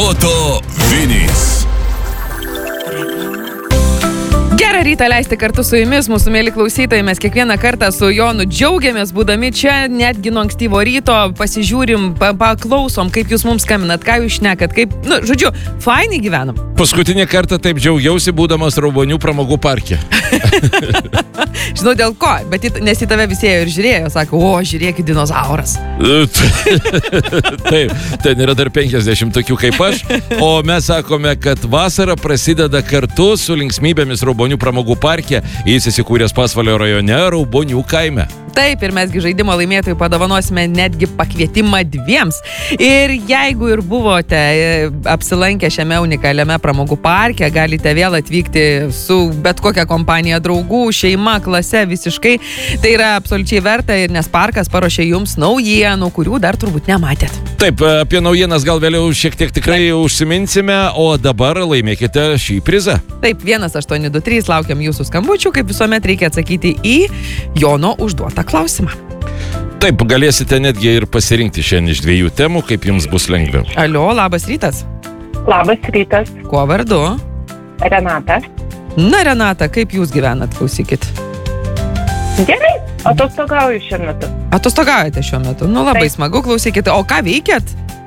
Proto Vinys. Gerą rytą leisti kartu su jumis, mūsų mėly klausytojai. Mes kiekvieną kartą su Jonu džiaugiamės, būdami čia, netgi nuo ankstyvo ryto, pasižiūrim, paklausom, kaip jūs mums skambinat, ką jūs šnekat, kaip, žodžiu, fainai gyvenam. Paskutinį kartą taip džiaugiausi, būdamas Raubonių pramogų parke. Žinau dėl ko, bet nes į tave visi ir žiūrėjo, sako, o, žiūrėkit, dinozauras. Taip, ten yra dar 50 tokių kaip aš, o mes sakome, kad vasara prasideda kartu su linksmybėmis Raubonių pramogų parke, jis įsikūręs Pasvalio rajone, Raubonių kaime. Taip, ir mesgi žaidimo laimėtojų padovanosime netgi pakvietimą 2. Ir jeigu ir buvote apsilankę šiame unikaliame pramogų parke, galite vėl atvykti su bet kokia kompanija draugų, šeima, klase visiškai. Tai yra absoliučiai verta, ir nes parkas paruošė jums naujienų, kurių dar turbūt nematėt. Taip, apie naujienas gal vėliau šiek tiek tikrai užsiminsime, o dabar laimėkite šį prizą. Taip, 1823, laukiam jūsų skambučių, kaip visuomet reikia atsakyti į Jono užduotą klausimą. Taip, galėsite netgi ir pasirinkti šiandien iš 2 temų, kaip jums bus lengviau. Alio, labas rytas. Labas rytas. Kuo vardu? Renata. Na, Renata, kaip jūs gyvenat, klausykit? Gerai, atostogauju šiuo metu. Atostogaujate šiuo metu? Labai Taip. smagu, klausykit. O ką veikiat?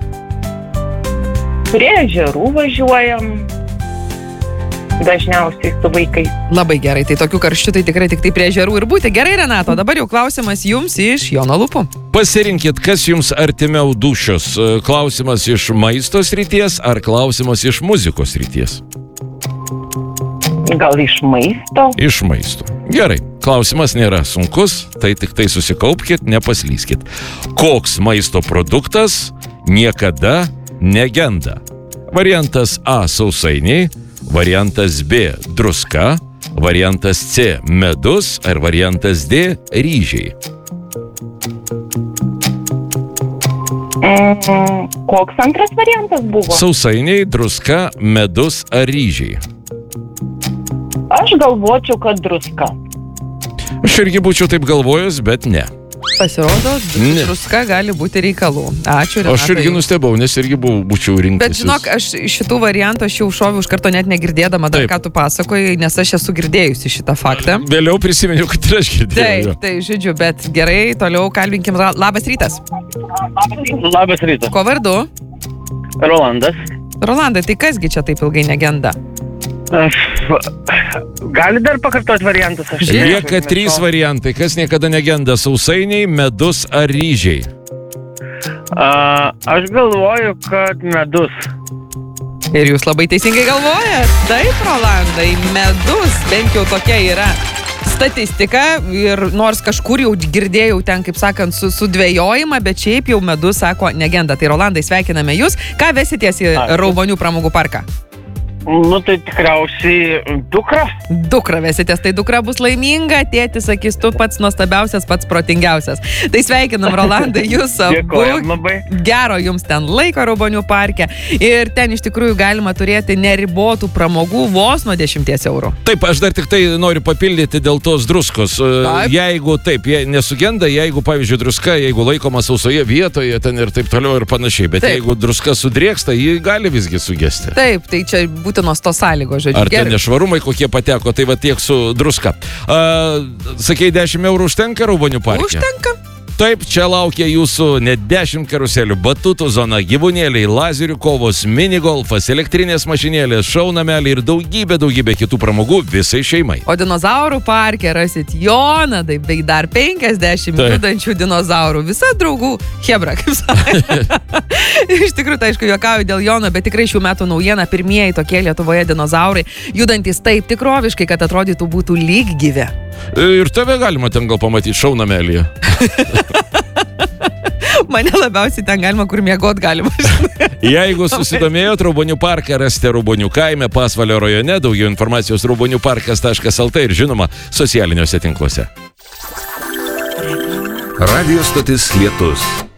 Prie ežerų važiuojam. Dažniausiai su vaikais. Labai gerai, tai tokių karščių tai tikrai tik tai prie ežerų ir būti. Gerai, Renato, dabar jau klausimas jums iš Jono lūpų. Pasirinkit, kas jums artimiau dūšios. Klausimas iš maisto srities ar klausimas iš muzikos srities? Gal iš maisto? Iš maisto. Gerai, klausimas nėra sunkus, tai tik tai susikaupkit, nepaslyskit. Koks maisto produktas niekada negenda? Variantas A – sausainiai, variantas B – druska, variantas C – medus ar variantas D – ryžiai. Koks antras variantas buvo? Sausainiai, druska, medus ar ryžiai. Aš galvočiau, kad druska. Aš irgi būčiau taip galvojęs, bet ne. Pasirodo, druska gali būti reikalų. Ačiū, Renato. Aš irgi nustebau, nes irgi būčiau rinktis. Bet žinok, aš šitų variantų aš jau šoviau iš karto net negirdėdama dar, ką tu pasakojai, nes aš esu girdėjusi šitą faktą. Vėliau prisiminiau, kad ir aš girdėjau. Taip, tai žodžiu, bet gerai, toliau kalbinkim. Labas rytas. Labas rytas. Kuo vardu? Rolandas. Rolandai, tai kasgi čia taip ilgai negenda? Gali dar pakartoti variantus? Lieka 3 variantai. Kas niekada negenda? Sausainiai, medus ar ryžiai? Aš galvoju, kad medus. Ir jūs labai teisingai galvojat. Taip, Rolandai, medus, bent jau tokia yra statistika. Ir nors kažkur jau girdėjau ten, kaip sakant, sudvejojimą, bet šiaip jau medus sako negenda. Tai Rolandai, sveikiname jūs. Ką vesities į Raubonių pramogų parką? Nu, tai tikriausiai dukra. Dukra vesitės, tai dukra bus laiminga, tėtis sakys, tu pats nuostabiausias, pats protingiausias. Tai sveikinam, Rolandai, jūs abu. Dėkojam labai. Gero jums ten laiko Raubonių parke. Ir ten iš tikrųjų galima turėti neribotų pramogų vos nuo 10 eurų. Taip, aš dar tik tai noriu papildyti dėl tos druskos. Jeigu taip, nesugenda, jeigu, pavyzdžiui, druska, jeigu laikoma sausoje vietoje, ten ir taip toliau ir panašiai. Bet taip, jeigu druska sudrėksta, ji gali visgi sugesti. Taip, tai čia būtinos tos sąlygos, žodžiu. Ar ten nešvarumai kokie pateko, tai va tiek su druska. Sakei, 10 eurų užtenka Raubonių parke? Užtenka. Taip, čia laukia jūsų net 10 karuselių, batutų zona, gyvūnėliai, lazerių kovos, minigolfas, elektrinės mašinėlės, šou nameliai ir daugybė kitų pramogų visai šeimai. O dinozaurų parke rasit Joną, bei dar 50 judančių dinozaurų. Visa draugų hebra, kaip sakė. Iš tikrųjų, tai aišku, juokauju dėl Jono, bet tikrai šių metų naujiena, pirmieji tokie Lietuvoje dinozaurai, judantis taip tikroviškai, kad atrodytų būtų lyg gyvi. Ir tave galima ten gal pamatyti šou namelyje. Mane labiausiai ten galima, kur miegot galima. Jeigu susidomėjot Raubonių parką, rasite Raubonių kaime, Pasvalio rajone, daugiau informacijos rauboniuparkas.lt ir žinoma socialiniuose tinkluose. Radio stotis Lietus.